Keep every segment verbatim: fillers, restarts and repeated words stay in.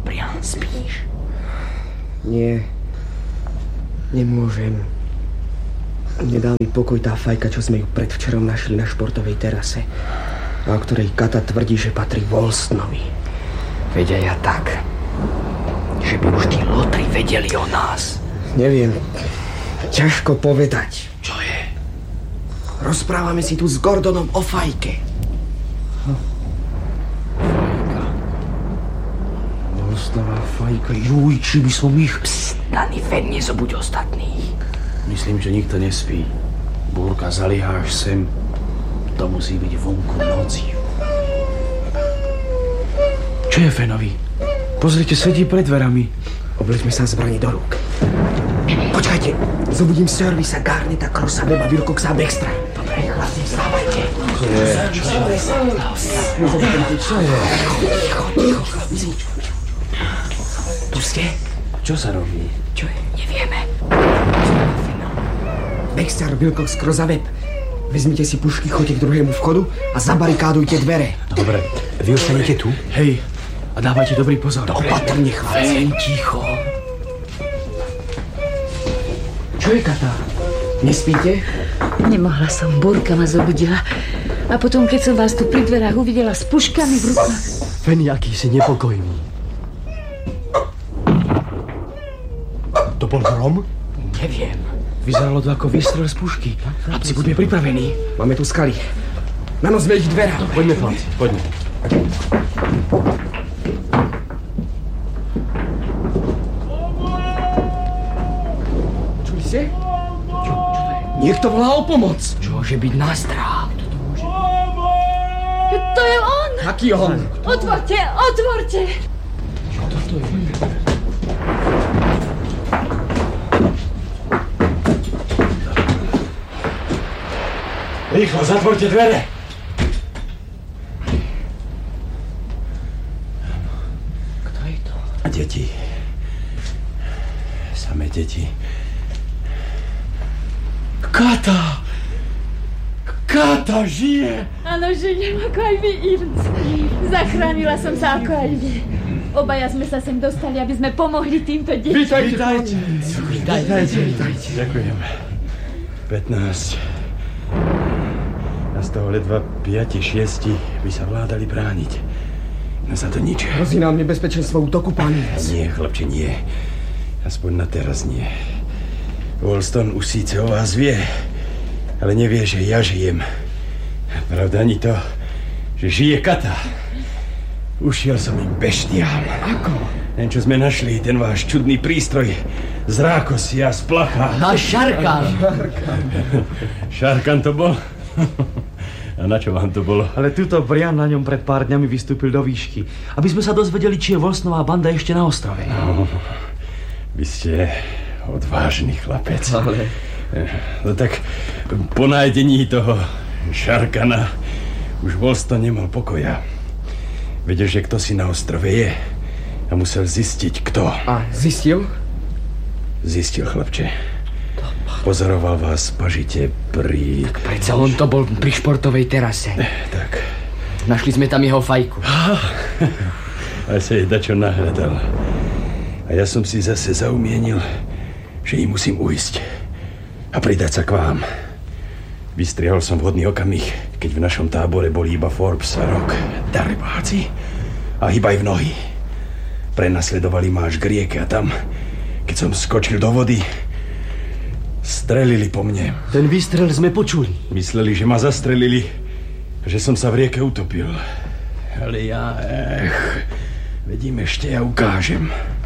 Brian, spíš? Nie. Nemôžem. Nedá mi pokoj tá fajka, čo sme ju predvčerom našli na športovej terase. A o ktorej Kata tvrdí, že patrí Wolstonovi. Veď aj ja tak. Že by už tí lotri vedeli o nás. Neviem. Ťažko povedať. Čo je? Rozprávame si tu s Gordonom o fajke. Fajka. Wolstonová fajka. Juj, či by som ich... Psst, Dani, ven, nezobuď ostatných. Myslím, že nikto nespí. Búrka zalieha až sem. To musí byť vonku noci. Čo je Fenovi? Pozrite, sedí pred dverami. Obleďme sa zbraní do rúk. Počkajte, zobudím Servisa, Garneta, Crossa, Weba, Wilcoxa a Baxtera. Dobre, chlapci, vstávajte. Čo je? Čo je? Čo je? Ticho, ticho, chlapci. Tu ste? Čo sa robí? Čo je? Nevieme. Baxter, Wilcox, Cross a Web. Vezmite si pušky, choďte k druhému vchodu a zabarikádujte dvere. Dobre, vy ostanete tu? Hej, a dávajte dobrý pozor. Opatrne, chlapci. Ticho. Čo je, Kata? Nespíte? Nemohla som, búrka ma zobudila. A potom, keď som vás tu pri dverách uvidela s puškami v rukách... Feni, aký si nepokojný. To bol grom? Neviem. Vyzeralo to ako výstrel z pušky. Chlapci, buďme pripravení. Máme tu skaly. Na nos ich dvera. Poďme, chlapci, poďme. Čuli ste? Čo? Čo to je? Niekto volá o pomoc. Čože byť nástrah? To je on! Aký on? Otvorte, otvorte! Čo to je? Rýchlo, zatvorte dvere! Kto je to? Deti. Samé deti. Kata! Kata žije! Áno, žijem ako aj vy, Irns. Zachránila som sa ako aj vy. Obaja sme sa sem dostali, aby sme pomohli týmto deťom. Vítajte! Vítajte! Vítajte, vítajte. Ďakujem. pätnásť. A z toho ledva piati, šiesti by sa vládali brániť. No za to nič. Hrozí nám nebezpečenstvo útoku, pán Irns. Nie, chlapče, nie. Aspoň na teraz nie. Wolston už síce o vás vie, ale nevie, že ja žijem. Pravda ani to, že žije Kata. Ušiel som im beštiám. Ako? Ten, čo sme našli, ten váš čudný prístroj z rákosia, z placha. A Šarkan. Šarkan to bol? A na čo vám to bolo? Ale tuto Brian na ňom pred pár dňami vystúpil do výšky, aby sme sa dozvedeli, či je Wolstonová banda ešte na ostrove. No, vy ste odvážny chlapec. Ale... No tak po nájdení toho Šarkana už Wolston nemal pokoja. Vedel, že kto si na ostrove je a musel zistiť, kto. A zistil? Zistil, chlapče. Pozoroval vás pažite pri... Tak predsa on to bol pri športovej terase. Tak. Našli sme tam jeho fajku. A sa jej dačo nahľadal. A ja som si zase zaumienil, že im musím ujsť a pridať sa k vám. Vystriehol som vhodný okamih, keď v našom tábore boli iba Forbes a Rock, darebáci a hýbaj v nohy. Prenasledovali ma až k rieke a tam, keď som skočil do vody, strelili po mne. Ten výstrel sme počuli. Mysleli, že ma zastrelili, že som sa v rieke utopil. Ale ja, ech, vedím, ešte ja ukážem.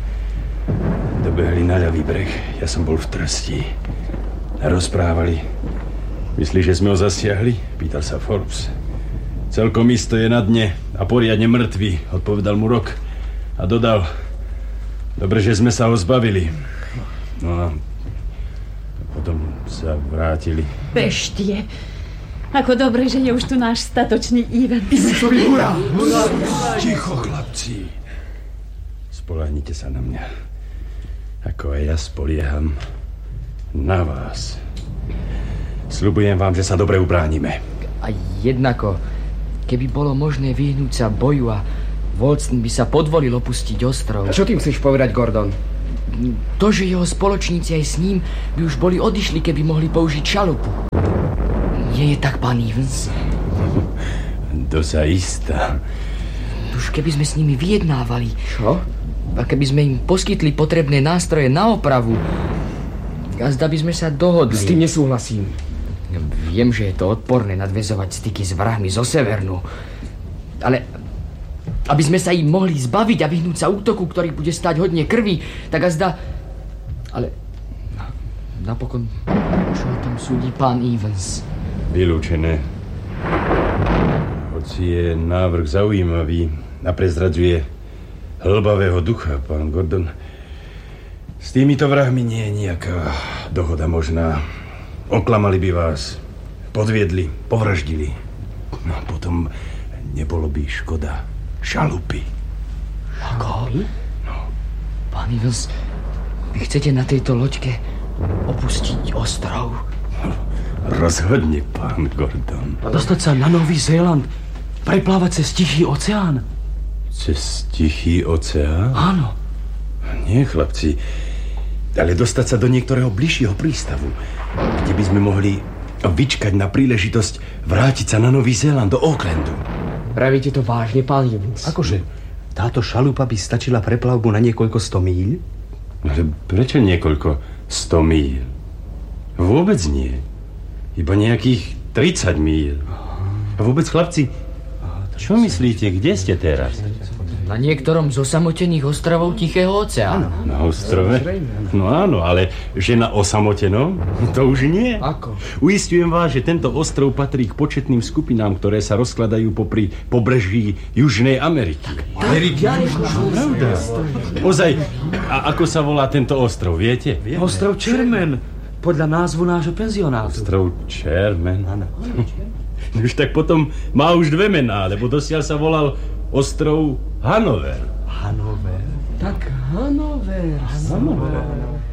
Dobehli na ľavý breh, ja som bol v trsti. A rozprávali. Myslíš, že sme ho zasiahli? Pýtal sa Forbes. Celkom isto je na dne a poriadne mŕtvy, odpovedal mu Rock. A dodal, dobre, že sme sa ho zbavili. No a potom sa vrátili. Beštie. Ako dobre, že je už tu náš statočný Evans. Hurá! Ticho, chlapci. Spoľahnite sa na mňa. Ako aj ja spolieham na vás. Sľubujem vám, že sa dobre ubránime. A jednako, keby bolo možné vyhnúť sa boju a Wolsten by sa podvolil opustiť ostrov. Čo tým chceš povedať, Gordon? To, že jeho spoločníci aj s ním by už boli odišli, keby mohli použiť šalupu. Nie je tak, pán Evans? To sa istá. Už keby sme s nimi vyjednávali. Čo? A keby sme im poskytli potrebné nástroje na opravu. A zda by sme sa dohodli. S tým nesúhlasím. Viem, že je to odporné nadväzovať styky s vrahmi zo Severnu. Ale aby sme sa im mohli zbaviť a vyhnúť sa útoku, ktorý bude stáť hodne krvi, tak a zda... Ale napokon, čo o tom súdi pán Evans? Vylúčené. Hoci je návrh zaujímavý a prezradzuje hlbavého ducha, pán Gordon, s týmito vrahmi nie je nejaká dohoda možná. Oklamali by vás, podviedli, povraždili. No potom nebolo by škoda šalupy. Ako? No. Pán Evans, vy chcete na tejto loďke opustiť ostrov? Rozhodne, pán Gordon. A dostať sa na Nový Zéland, preplávať cez Tichý oceán? Cez Tichý oceán? Áno. Nie, chlapci, ale dostať sa do niektorého bližšieho prístavu, kde by sme mohli vyčkať na príležitosť vrátiť sa na Nový Zéland, do Aucklandu. Pravíte to vážne, pán Evans? Akože? Táto šalupa by stačila pre plavbu na niekoľko sto míľ? Ale prečo niekoľko sto míľ? Vôbec nie. Iba nejakých tridsať míľ. A vôbec, chlapci, čo myslíte, kde ste teraz? Na niektorom z osamotených ostrovov Tichého oceánu. Na ostrove? No áno, ale že na osamotenom? To už nie. Ako? Uisťujem vás, že tento ostrov patrí k početným skupinám, ktoré sa rozkladajú popri pobreží Južnej Ameriky. Ameriky? Pravda. Ozaj, a ako sa volá tento ostrov, viete? Ostrov Čermen, podľa názvu nášho penzionátu. Ostrov Čermen? Áno. Už tak potom má už dve mená, lebo dosiaľ sa volal ostrov Hanover. Hanover? Tak Hanover. Hanover.